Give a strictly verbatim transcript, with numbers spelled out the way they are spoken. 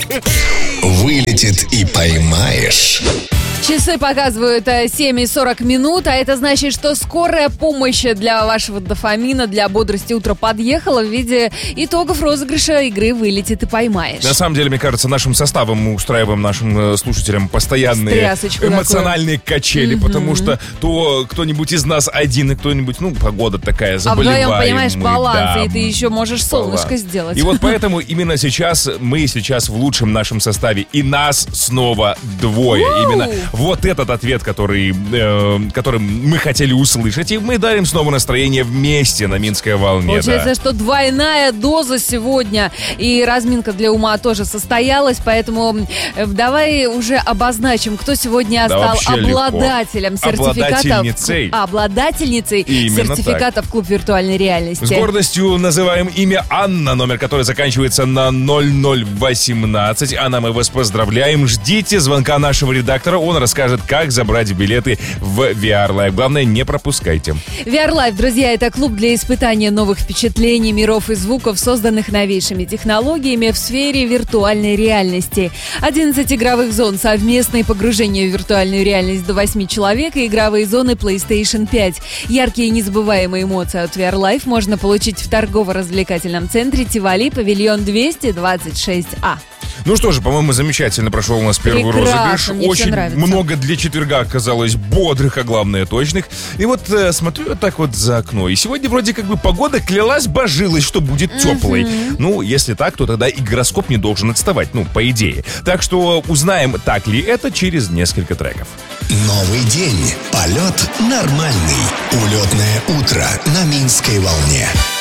Вылетит и поймаешь. Часы показывают семь и сорок минут, а это значит, что скорая помощь для вашего дофамина, для бодрости утра подъехала в виде итогов розыгрыша игры «Вылетит и поймаешь». На самом деле, мне кажется, нашим составом мы устраиваем нашим слушателям постоянные Стрясочку эмоциональные такую. качели, Угу. потому что то кто-нибудь из нас один, и кто-нибудь, ну, погода такая, заболеваем. А вдвоем, понимаешь, мы, баланс, да, и ты еще можешь солнышко баланс. сделать. И вот поэтому именно сейчас, мы сейчас в лучшем нашем составе, и нас снова двое. У-у-у. Именно вот этот ответ, который, э, который мы хотели услышать, и мы дарим снова настроение вместе на Минской волне. Получается, да. что двойная доза сегодня, и разминка для ума тоже состоялась, поэтому э, давай уже обозначим, кто сегодня Да, стал вообще обладателем легко. сертификата. Обладательницей. В, обладательницей Именно сертификата так. в клуб виртуальной реальности. С гордостью называем имя Анна, номер которой заканчивается на ноль ноль восемнадцать. Анна, мы вас поздравляем. Ждите звонка нашего редактора, он расскажет, как забрать билеты в ви ар Live. Главное, не пропускайте. ви ар Live, друзья, это клуб для испытания новых впечатлений, миров и звуков, созданных новейшими технологиями в сфере виртуальной реальности. одиннадцать игровых зон, совместное погружение в виртуальную реальность до восьми человек и игровые зоны PlayStation пять. Яркие и незабываемые эмоции от ви ар Live можно получить в торгово-развлекательном центре Тивали, павильон двести двадцать шесть А. Ну что же, по-моему, замечательно прошел у нас первый Прекрасно, розыгрыш. мне Очень всё нравится. много для четверга оказалось бодрых, а главное точных. И вот э, смотрю вот так вот за окно. И сегодня вроде как бы погода клялась, божилась, что будет теплой. Мгм. Ну, если так, то тогда и гороскоп не должен отставать, ну, по идее. Так что узнаем, так ли это, через несколько треков. Новый день. Полет нормальный. Улетное утро на Минской волне.